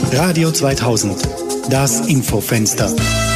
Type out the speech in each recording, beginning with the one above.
Radio 2000, das Infofenster.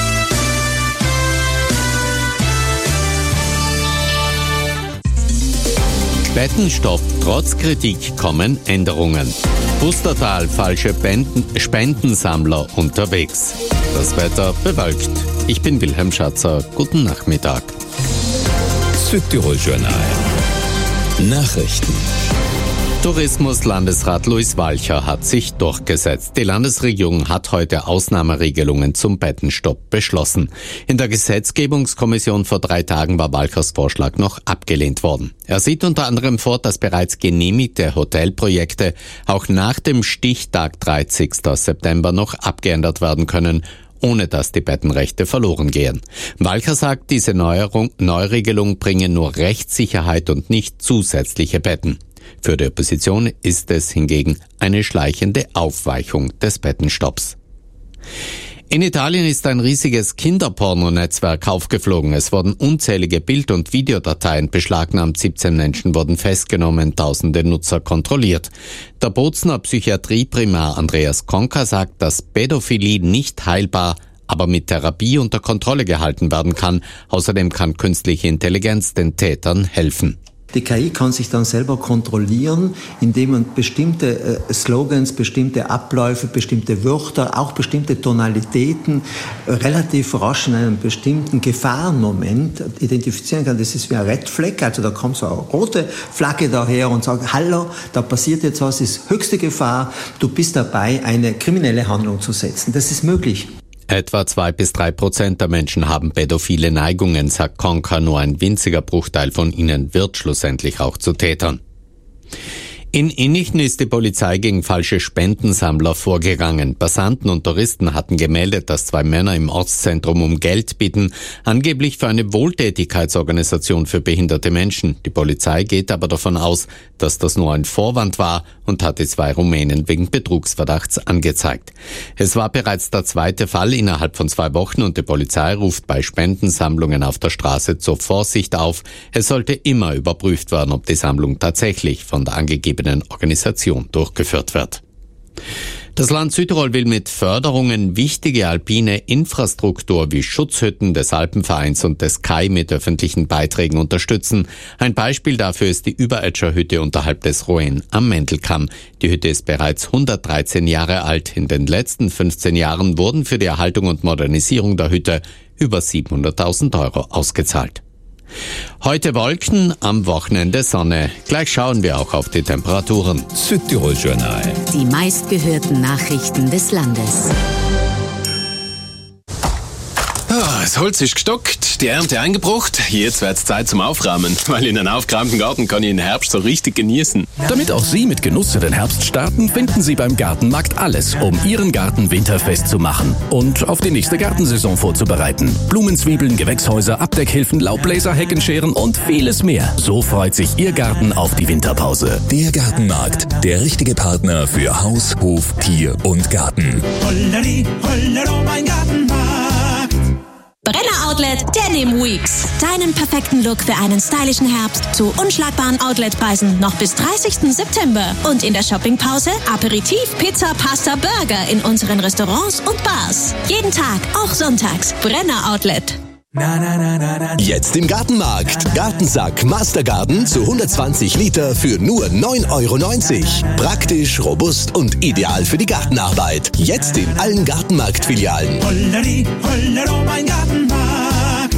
Bettenstopp, trotz Kritik kommen Änderungen. Pustertal, falsche Spendensammler unterwegs. Das Wetter bewölkt. Ich bin Wilhelm Schatzer. Guten Nachmittag. Südtirol Journal. Nachrichten. Tourismuslandesrat Luis Walcher hat sich durchgesetzt. Die Landesregierung hat heute Ausnahmeregelungen zum Bettenstopp beschlossen. In der Gesetzgebungskommission vor 3 Tagen war Walchers Vorschlag noch abgelehnt worden. Er sieht unter anderem vor, dass bereits genehmigte Hotelprojekte auch nach dem Stichtag 30. September noch abgeändert werden können, ohne dass die Bettenrechte verloren gehen. Walcher sagt, diese Neuregelung bringe nur Rechtssicherheit und nicht zusätzliche Betten. Für die Opposition ist es hingegen eine schleichende Aufweichung des Bettenstopps. In Italien ist ein riesiges Kinderporno-Netzwerk aufgeflogen. Es wurden unzählige Bild- und Videodateien beschlagnahmt, 17 Menschen wurden festgenommen, tausende Nutzer kontrolliert. Der Bozner Psychiatrieprimar Andreas Conca sagt, dass Pädophilie nicht heilbar, aber mit Therapie unter Kontrolle gehalten werden kann. Außerdem kann künstliche Intelligenz den Tätern helfen. Die KI kann sich dann selber kontrollieren, indem man bestimmte Slogans, bestimmte Abläufe, bestimmte Wörter, auch bestimmte Tonalitäten relativ rasch in einem bestimmten Gefahrenmoment identifizieren kann. Das ist wie ein Red Flag, also da kommt so eine rote Flagge daher und sagt, hallo, da passiert jetzt was, ist höchste Gefahr, du bist dabei, eine kriminelle Handlung zu setzen. Das ist möglich. Etwa 2-3% der Menschen haben pädophile Neigungen, sagt Conca. Nur ein winziger Bruchteil von ihnen wird schlussendlich auch zu Tätern. In Innichten ist die Polizei gegen falsche Spendensammler vorgegangen. Passanten und Touristen hatten gemeldet, dass 2 Männer im Ortszentrum um Geld bitten, angeblich für eine Wohltätigkeitsorganisation für behinderte Menschen. Die Polizei geht aber davon aus, dass das nur ein Vorwand war und hat die 2 Rumänen wegen Betrugsverdachts angezeigt. Es war bereits der 2. Fall innerhalb von 2 Wochen und die Polizei ruft bei Spendensammlungen auf der Straße zur Vorsicht auf. Es sollte immer überprüft werden, ob die Sammlung tatsächlich von der angegebenen Organisation durchgeführt wird. Das Land Südtirol will mit Förderungen wichtige alpine Infrastruktur wie Schutzhütten des Alpenvereins und des KAI mit öffentlichen Beiträgen unterstützen. Ein Beispiel dafür ist die Überetscher Hütte unterhalb des Roen am Mendelkamm. Die Hütte ist bereits 113 Jahre alt. In den letzten 15 Jahren wurden für die Erhaltung und Modernisierung der Hütte über 700.000 Euro ausgezahlt. Heute Wolken, am Wochenende Sonne. Gleich schauen wir auch auf die Temperaturen. Südtirol Journal. Die meistgehörten Nachrichten des Landes. Das Holz ist gestockt, die Ernte eingebracht. Jetzt wird's Zeit zum Aufräumen, weil in einem aufgeräumten Garten kann ich den Herbst so richtig genießen. Damit auch Sie mit Genuss in den Herbst starten, finden Sie beim Gartenmarkt alles, um Ihren Garten winterfest zu machen und auf die nächste Gartensaison vorzubereiten. Blumenzwiebeln, Gewächshäuser, Abdeckhilfen, Laubbläser, Heckenscheren und vieles mehr. So freut sich Ihr Garten auf die Winterpause. Der Gartenmarkt, der richtige Partner für Haus, Hof, Tier und Garten. Holleri, hollero, mein Gartenmarkt. Brenner Outlet Denim Weeks. Deinen perfekten Look für einen stylischen Herbst zu unschlagbaren Outletpreisen noch bis 30. September. Und in der Shoppingpause Aperitif, Pizza, Pasta, Burger in unseren Restaurants und Bars. Jeden Tag, auch sonntags. Brenner Outlet. Jetzt im Gartenmarkt. Gartensack Mastergarden zu 120 Liter für nur 9,90 €. Praktisch, robust und ideal für die Gartenarbeit. Jetzt in allen Gartenmarkt-Filialen. Holleri, hollero, mein Gartenmarkt.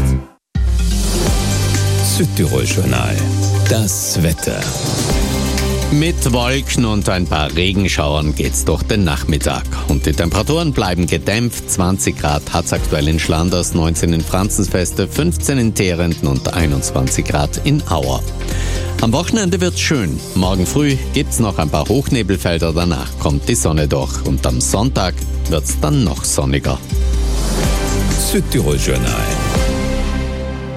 Südtirol Journal. Das Wetter. Mit Wolken und ein paar Regenschauern geht's durch den Nachmittag. Und die Temperaturen bleiben gedämpft. 20 Grad hat's aktuell in Schlanders, 19 in Franzensfeste, 15 in Teerenden und 21 Grad in Auer. Am Wochenende wird's schön. Morgen früh gibt's noch ein paar Hochnebelfelder, danach kommt die Sonne durch. Und am Sonntag wird's dann noch sonniger. Südtirol Journal.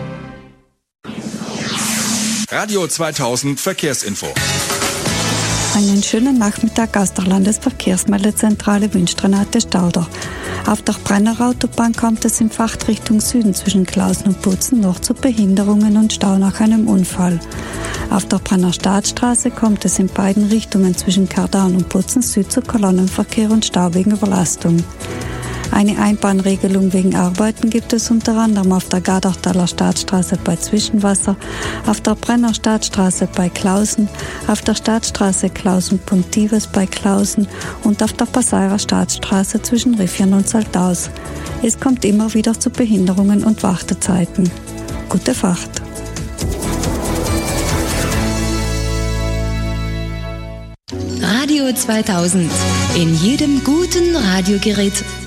Radio 2000 Verkehrsinfo. Einen schönen Nachmittag aus der Landesverkehrsmeldezentrale wünscht Renate Stauder. Auf der Brennerautobahn kommt es in Fahrtrichtung Süden zwischen Klausen und Putzen noch zu Behinderungen und Stau nach einem Unfall. Auf der Brenner Staatsstraße kommt es in beiden Richtungen zwischen Kardan und Putzen Süd zu Kolonnenverkehr und Stau wegen Überlastung. Eine Einbahnregelung wegen Arbeiten gibt es unter anderem auf der Gardachtaler Staatsstraße bei Zwischenwasser, auf der Brenner Staatsstraße bei Klausen, auf der Staatsstraße Klausen-Puntives bei Klausen und auf der Passauer Staatsstraße zwischen Riffian und Saltaus. Es kommt immer wieder zu Behinderungen und Wartezeiten. Gute Fahrt! Radio 2000. In jedem guten Radiogerät